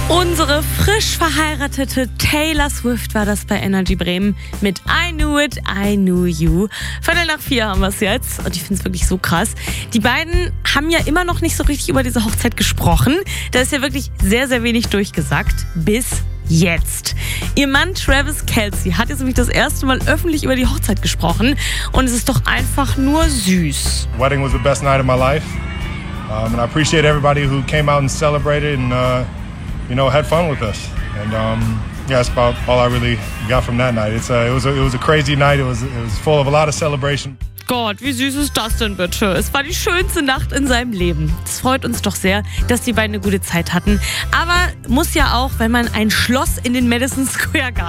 Unsere frisch verheiratete Taylor Swift war das bei Energy Bremen mit I Knew It, I Knew You. 4:15 haben wir es jetzt und ich finde es wirklich so krass. Die beiden haben ja immer noch nicht so richtig über diese Hochzeit gesprochen. Da ist ja wirklich sehr, sehr wenig durchgesagt. Bis jetzt. Ihr Mann Travis Kelce hat jetzt nämlich das erste Mal öffentlich über die Hochzeit gesprochen und es ist doch einfach nur süß. Wedding was the best night of my life. And I appreciate everybody who came out and celebrated and had fun with us. And that's about all I really got from that night. It was a crazy night. It was full of a lot of celebration. Gott, wie süß ist das denn bitte? Es war die schönste Nacht in seinem Leben. Es freut uns doch sehr, dass die beiden eine gute Zeit hatten. Aber muss ja auch, wenn man ein Schloss in den Madison Square Garden